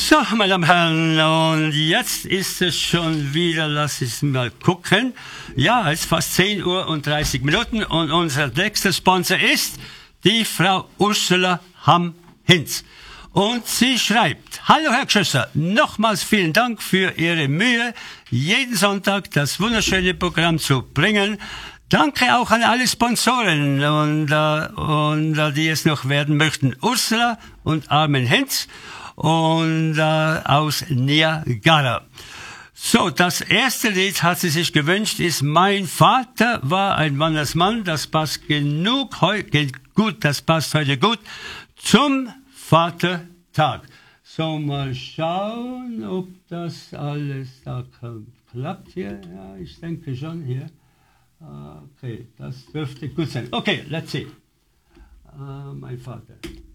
So, meine Damen und Herren, und jetzt ist es schon wieder, lass es mal gucken. Ja, es ist fast 10 Uhr und 30 Minuten und unser nächster Sponsor ist die Frau Ursula Hamm-Hinz. Und sie schreibt: Hallo Herr Gschösser, nochmals vielen Dank für Ihre Mühe, jeden Sonntag das wunderschöne Programm zu bringen. Danke auch an alle Sponsoren und die es noch werden möchten. Ursula und Armin Hinz und aus Niagara. So, das erste Lied hat sie sich gewünscht, ist Mein Vater war ein Wandersmann. Das passt gut, das passt heute gut zum Vatertag. So, mal schauen, ob das alles da klappt hier. Ja, ich denke schon hier. Okay, das dürfte gut sein. Okay, let's see. Mein Vater.